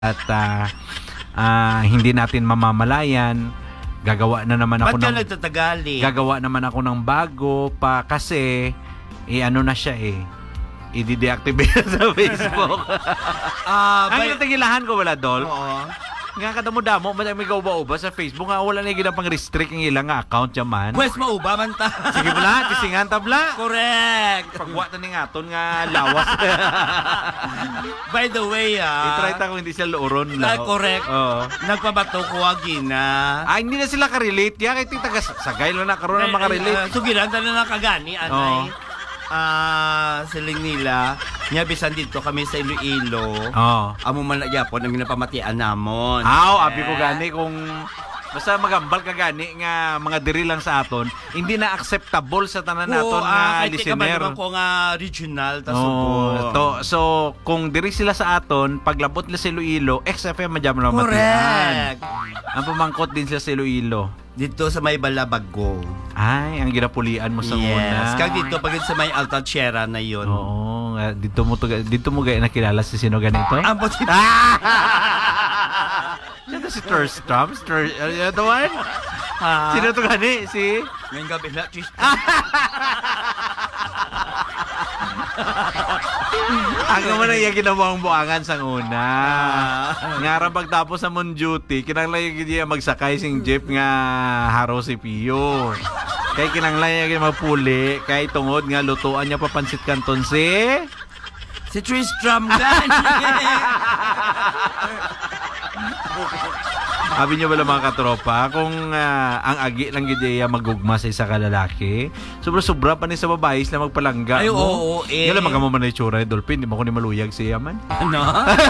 at hindi natin mamamalayan, gagawa na naman ako Ba't ka ng nagtatagali? gagawa naman ako ng bago pa kasi ano na siya i-deactivate sa Facebook. Ang natagilahan ko wala dol. Oo. Nga kada mo damo may gauba-uba sa Facebook nga wala na ginapang restrict ang ilang nga account yaman. Pwes mauba man ta. Sige pala, tisingan tabla. Correct. Pagwa ta ni ngaton nga lawas. By the way, I-try ta kung hindi sila luoron la. correct. Oo. Nagpabato ko agina. Hindi na sila ka-relate. Ya kay tita sagay lang na karon na maka-relate. Sugilan ta na kagani anay. Siling nila nya bisan dito kami sa Iloilo. Amo man na gyapon ang ginapamatian namon. Abi ko gani kung basta magambal ka gani nga mga diri lang sa aton, hindi na acceptable sa tanan naton nga listener. Ko nga regional ta subon. So kung diri sila sa aton, paglabot nila sa Iloilo, XFM madam na matian. Correct. Ang pamangkot din sila sa Iloilo. Dito sa may Balabago. Ay, ang ginapulian mo sa una. Yes, kag dito pag sa may Altachiera na yun. Oo, dito mo gaya nakilala si sino ganito? Ambot si Sino si Terstrom? Ano to one? Sino to gani? Si? Ngayong gabi na, Trish. Ako man ang ginawa ang buangan sa una. Nga pagtapos sa mon duty, kinanglan yung magsakay sing jeep nga haro si Pio. Kay kinanglan yung magpuli, kay tungod nga lutuan niya papansit kanton si Tristram gan. Sabi niyo wala mga katropa, kung ang agi lang gideya magugma sa isa ka lalaki, sobra-sobra pa ni sa babae sila magpalangga Ay, mo. oo, Yung lang magaman man na itsura ni Dolphin, di mo ko ni maluyag siya man. Ano?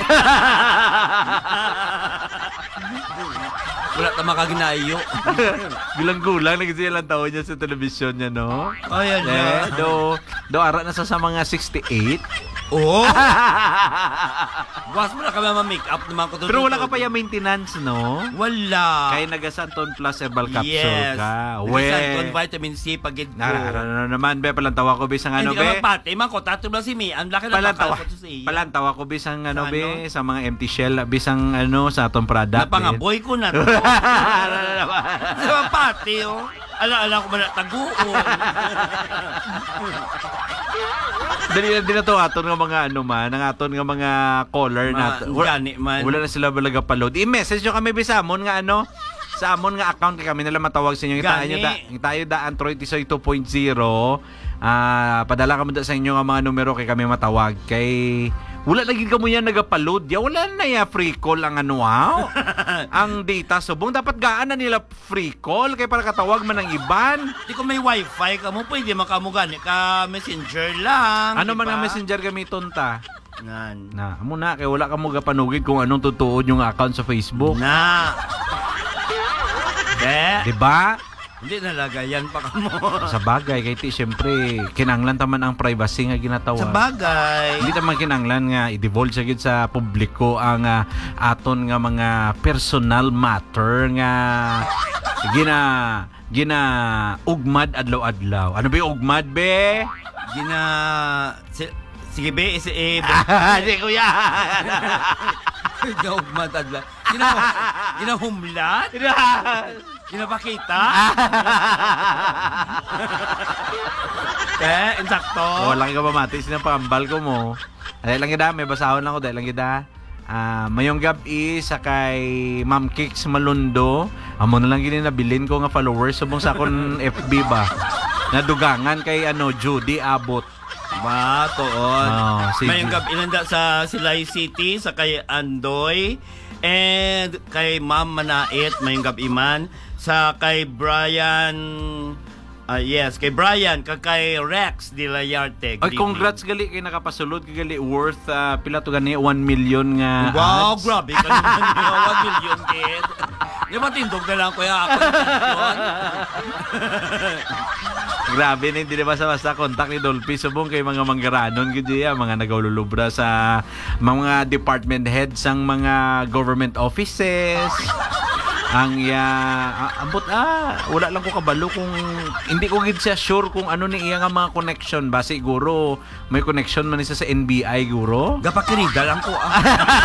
Wala ta makaginayo. Gulang-gulang, nagsiya lang taon niya sa telebisyon niya, no? Oh, yan yan. Do ara na sa mga 68. Oo. Bukas mo na kami ma-make up naman ko. Pero wala ka pa yung maintenance, no? Wala. Kaya nagasanton plus herbal capsule yes. ka. Nagasanton vitamin C pagid ko. Naman, be, palantawa ko bisang ano, be. be? Hindi ka magpati. Man ko, tato lang si Mi. Ang laki na palantawa, bakal ko sa iya. palantawa ko bisang ano, be, sa mga empty shell, bisang ano, sa atong product. Napangaboy ko na to. Sa magpati, oh. Ala ko man taguon. Dali na to aton nga mga ano man, ang aton nga mga caller nato. Wala na sila balaga pa-load. I-message nyo kami bisamon nga ano, sa amon nga account kay kami nila matawag sa inyo. Tayo da Android Tisoy 2.0. Padala kamo da sa inyo nga mga numero kay kami matawag. Kay wala lagi kamo yan nagapaload. Wala na ya free call ang ano ang data subong dapat gaan na nila free call kay para katawag man ng iban. Di ko may wifi ka mo pwede makamugani ka messenger lang. Ano diba? man ang messenger gamiton ta? Nan. Amo na kay wala ka mo gapanugid kung anong tutuod yung account sa Facebook. Na. Diba? Hindi nalagayan pa ka mo. Sa bagay, kay ti siyempre, kinanglan taman ang privacy nga ginatawa. Sa bagay. Hindi taman kinanglan nga i-divulge agad sa publiko ang aton nga mga personal matter nga gina ugmad adlaw-adlaw. Ano ba yung ugmad, be? Sige, be. Sige, kuya. Ugmad adlaw. Ginahumlat? Ginapakita? Insakto. Wala ka ba mati? Sinapambal ko mo. Dahil lang gida, may basahon lang ko. Dahil lang gida. Mayong gabi sa kay Ma'am Kicks Malundo. Amo na lang gini nabilin ko nga followers. Subong sa akong FB ba? Nadugangan kay Judy Abot. Ba, toon. Si Mayong gabi inanda sa Silay City, sa kay Andoy, and kay Ma'am Manait, mayong gabi man. Sa kay Brian, kay Brian, kay Rex de la Yarte. Ay, congrats gali kay nakapasulod kay gali worth pila to gani 1 million nga wow, ads. grabe ka naman 1 million kid. Di ba tindog na lang kuya ako Grabe na hindi na basta-basta kontak ni Dolphy subong kay mga manggaranon gud mga nagawlulubra sa mga department heads ang mga government offices. Ang ambot wala lang ko kabalo kung hindi ko gid siya sure kung ano ni iya nga mga connection ba siguro may connection man isa sa NBI guro. Gapakirida lang ko